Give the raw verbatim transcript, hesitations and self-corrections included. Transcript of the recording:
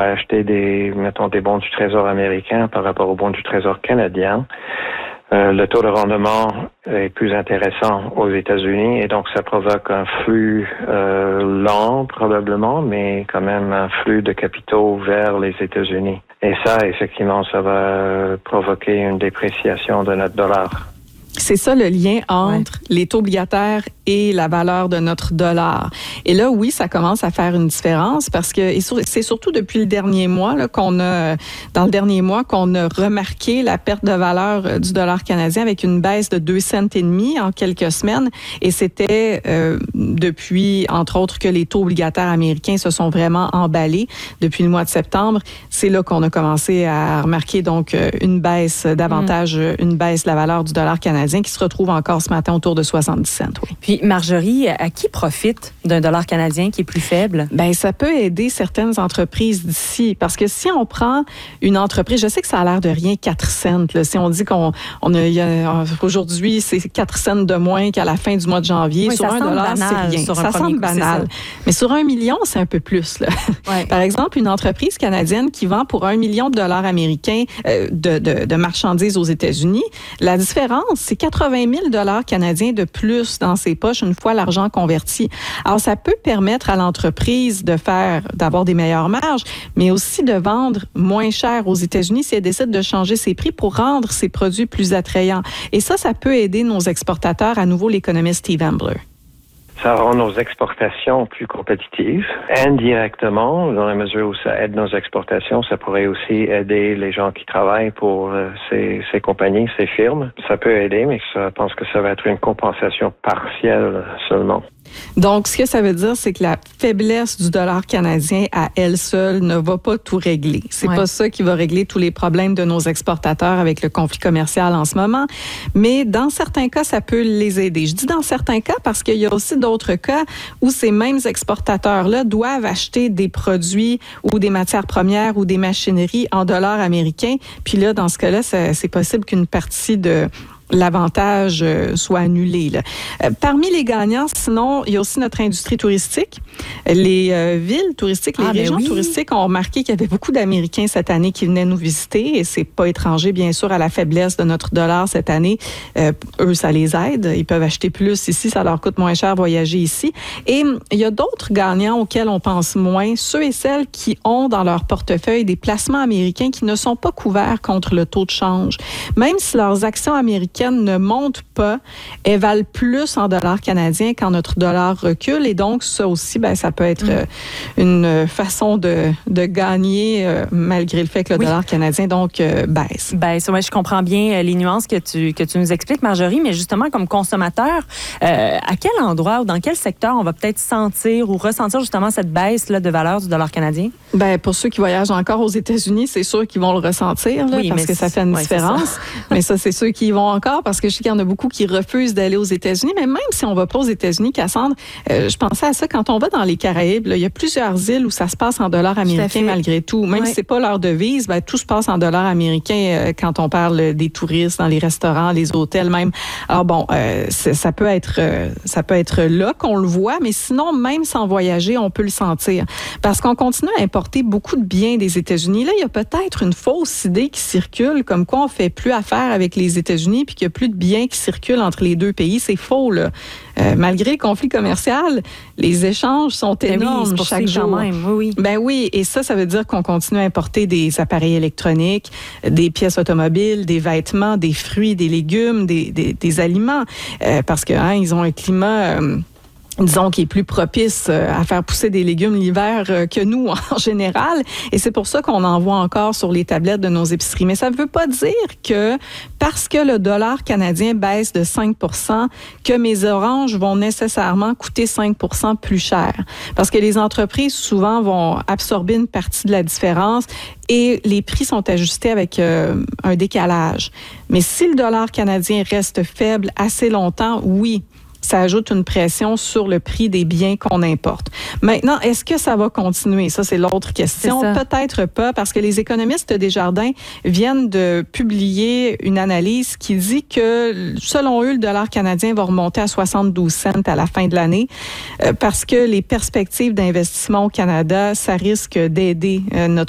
pourrait acheter des, mettons, des bons du Trésor américain par rapport aux bons du Trésor canadien. Euh, le taux de rendement est plus intéressant aux États-Unis et donc ça provoque un flux euh, lent probablement, mais quand même un flux de capitaux vers les États-Unis. Et ça, effectivement, ça va provoquer une dépréciation de notre dollar. C'est ça le lien entre ouais. les taux obligataires et la valeur de notre dollar. Et là, oui, ça commence à faire une différence parce que et c'est surtout depuis le dernier mois là, qu'on a, dans le dernier mois, qu'on a remarqué la perte de valeur du dollar canadien avec une baisse de deux cents et demi en quelques semaines. Et c'était euh, depuis, entre autres, que les taux obligataires américains se sont vraiment emballés depuis le mois de septembre. C'est là qu'on a commencé à remarquer donc une baisse davantage, mmh. une baisse de la valeur du dollar canadien qui se retrouve encore ce matin autour de soixante-dix cents. Oui. Puis, Marjorie, à qui profite d'un dollar canadien qui est plus faible? Bien, ça peut aider certaines entreprises d'ici. Parce que si on prend une entreprise, je sais que ça a l'air de rien, quatre cents. Là, si on dit qu'on on a, y a aujourd'hui, c'est quatre cents de moins qu'à la fin du mois de janvier. Oui, sur un dollar, c'est rien. Ça semble banal. Mais sur un million, c'est un peu plus. Là. Ouais. Par exemple, une entreprise canadienne qui vend pour un million de dollars américains euh, de, de, de marchandises aux États-Unis, la différence, c'est quatre-vingt mille dollars canadiens de plus dans ses poches une fois l'argent converti. Alors, ça peut permettre à l'entreprise de faire, d'avoir des meilleures marges, mais aussi de vendre moins cher aux États-Unis si elle décide de changer ses prix pour rendre ses produits plus attrayants. Et ça, ça peut aider nos exportateurs, à nouveau l'économiste Steve Ambler. Ça rend nos exportations plus compétitives. Indirectement, dans la mesure où ça aide nos exportations, ça pourrait aussi aider les gens qui travaillent pour euh, ces, ces compagnies, ces firmes. Ça peut aider, mais ça, je pense que ça va être une compensation partielle seulement. Donc, ce que ça veut dire, c'est que la faiblesse du dollar canadien à elle seule ne va pas tout régler. C'est ouais. pas ça qui va régler tous les problèmes de nos exportateurs avec le conflit commercial en ce moment. Mais dans certains cas, ça peut les aider. Je dis dans certains cas parce qu'il y a aussi d'autres cas où ces mêmes exportateurs-là doivent acheter des produits ou des matières premières ou des machineries en dollars américains. Puis là, dans ce cas-là, c'est, c'est possible qu'une partie de l'avantage euh, soit annulé. Là. Euh, parmi les gagnants, sinon, il y a aussi notre industrie touristique. Les euh, villes touristiques, les ah, régions oui. touristiques ont remarqué qu'il y avait beaucoup d'Américains cette année qui venaient nous visiter et c'est pas étranger, bien sûr, à la faiblesse de notre dollar cette année. Euh, eux, ça les aide. Ils peuvent acheter plus ici, ça leur coûte moins cher voyager ici. Et il y a d'autres gagnants auxquels on pense moins, ceux et celles qui ont dans leur portefeuille des placements américains qui ne sont pas couverts contre le taux de change. Même si leurs actions américaines ne montent pas, elles valent plus en dollars canadiens quand notre dollar recule. Et donc, ça aussi, ben, ça peut être euh, une façon de, de gagner euh, malgré le fait que le oui. dollar canadien, donc, euh, baisse. Baisse, oui, je comprends bien les nuances que tu, que tu nous expliques, Marjorie, mais justement, comme consommateur, euh, à quel endroit ou dans quel secteur on va peut-être sentir ou ressentir justement cette baisse là, de valeur du dollar canadien? Ben, pour ceux qui voyagent encore aux États-Unis, c'est sûr qu'ils vont le ressentir là, oui, parce que ça fait une ouais, différence. Ça. Mais ça, c'est ceux qui y vont encore parce que je sais qu'il y en a beaucoup qui refusent d'aller aux États-Unis. Mais même si on va pas aux États-Unis, Cassandre, euh, je pensais à ça quand on va dans les Caraïbes. Là, il y a plusieurs îles où ça se passe en dollars américains malgré tout. Même ouais. si c'est pas leur devise, ben, tout se passe en dollars américains euh, quand on parle des touristes, dans les restaurants, les hôtels même. Alors bon, euh, ça peut être euh, ça peut être là qu'on le voit, mais sinon, même sans voyager, on peut le sentir. Parce qu'on continue à importer beaucoup de biens des États-Unis. Là, il y a peut-être une fausse idée qui circule, comme quoi on fait plus affaire avec les États-Unis puis qu'il y a plus de biens qui circulent entre les deux pays. C'est faux, là. Euh, malgré le conflit commercial, les échanges sont énormes oui, chaque jour. Quand même. Oui, oui. Ben oui, et ça, ça veut dire qu'on continue à importer des appareils électroniques, des pièces automobiles, des vêtements, des fruits, des légumes, des, des, des aliments, euh, parce que hein, ils ont un climat... Euh, disons, qui est plus propice à faire pousser des légumes l'hiver que nous, en général. Et c'est pour ça qu'on en voit encore sur les tablettes de nos épiceries. Mais ça ne veut pas dire que parce que le dollar canadien baisse de cinq pour cent, que mes oranges vont nécessairement coûter cinq pour cent plus cher. Parce que les entreprises, souvent, vont absorber une partie de la différence et les prix sont ajustés avec euh, un décalage. Mais si le dollar canadien reste faible assez longtemps, oui, ça ajoute une pression sur le prix des biens qu'on importe. Maintenant, est-ce que ça va continuer? Ça, c'est l'autre question. C'est Peut-être pas, parce que les économistes Desjardins viennent de publier une analyse qui dit que, selon eux, le dollar canadien va remonter à soixante-douze cents à la fin de l'année, euh, parce que les perspectives d'investissement au Canada, ça risque d'aider euh, notre